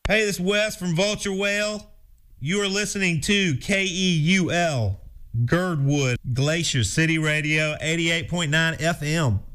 Hey, this is Wes from Vulture Whale. You are listening to KEUL, Girdwood, Glacier City Radio, 88.9 FM.